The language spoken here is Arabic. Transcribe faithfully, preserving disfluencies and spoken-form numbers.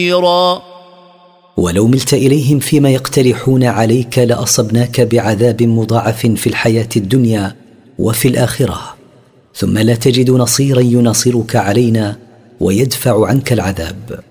ولو ملت إليهم فيما يقترحون عليك لأصبناك بعذاب مضاعف في الحياة الدنيا وفي الآخرة، ثم لا تجد نصيرا يناصرك علينا ويدفع عنك العذاب.